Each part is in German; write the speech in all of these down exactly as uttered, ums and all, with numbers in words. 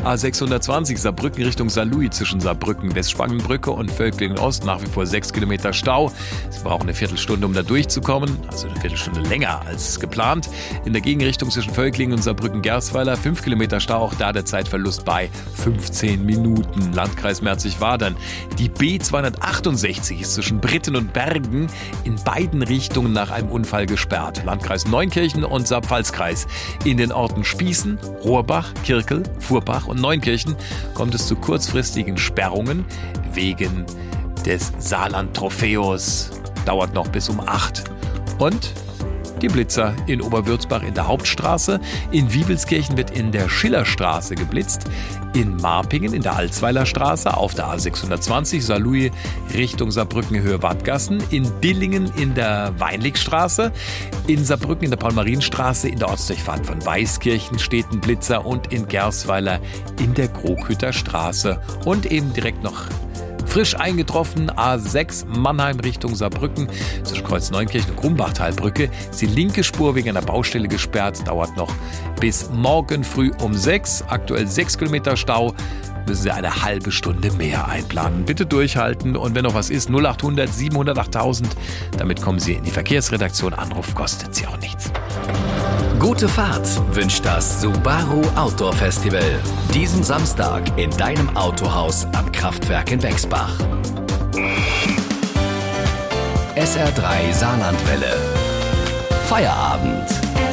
A sechshundertzwanzig Saarbrücken Richtung Saarlouis zwischen Saarbrücken, Westspangenbrücke und Völklingen Ost. Nach wie vor sechs Kilometer Stau. Sie brauchen eine Viertelstunde, um da durchzukommen. Also eine Viertelstunde länger als geplant. In der Gegenrichtung zwischen Völklingen und Saarbrücken-Gersweiler fünf Kilometer Stau. Auch da der Zeitverlust bei fünfzehn Minuten. Landkreis Merzig-Wadern. Die B zweihundertachtundsechzig ist zwischen Britten und Bergen in beiden Richtungen nach einem Unfall gesperrt. Landkreis Neunkirchen und Saar-Pfalz-Kreis. In den Orten Spießen, Rohrbach, Kirkel, Furbach und Neunkirchen kommt es zu kurzfristigen Sperrungen wegen des Saarland-Trophäus. Dauert noch bis um acht. Und die Blitzer in Oberwürzbach in der Hauptstraße. In Wiebelskirchen wird in der Schillerstraße geblitzt. In Marpingen in der Alzweiler Straße auf der A sechshundertzwanzig Saarlouis Richtung Saarbrücken Höhe Wadgassen. In Dillingen in der Weinligstraße. In Saarbrücken in der Paul-Marien-Straße in der Ortsdurchfahrt von Weißkirchen steht ein Blitzer. Und in Gersweiler in der Kroghütter Straße. Und eben direkt noch frisch eingetroffen, A sechs Mannheim Richtung Saarbrücken, zwischen Kreuz Neunkirchen und Grumbachtalbrücke ist die linke Spur wegen einer Baustelle gesperrt, dauert noch bis morgen früh um sechs, aktuell sechs Kilometer Stau, müssen Sie eine halbe Stunde mehr einplanen. Bitte durchhalten und wenn noch was ist, null achthundert siebenhundert achttausend, damit kommen Sie in die Verkehrsredaktion, Anruf kostet Sie auch nichts. Gute Fahrt wünscht das Subaru Outdoor Festival. Diesen Samstag in deinem Autohaus am Kraftwerk in Bexbach. S R drei Saarlandwelle. Feierabend.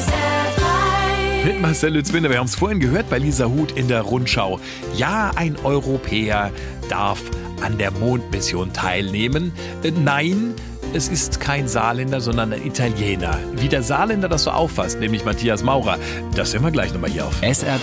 Mit Marcel Lützbinder, wir haben es vorhin gehört bei Lisa Huth in der Rundschau. Ja, ein Europäer darf an der Mondmission teilnehmen. Äh, nein, es ist kein Saarländer, sondern ein Italiener. Wie der Saarländer das so auffasst, nämlich Matthias Maurer. Das hören wir gleich nochmal hier auf. S R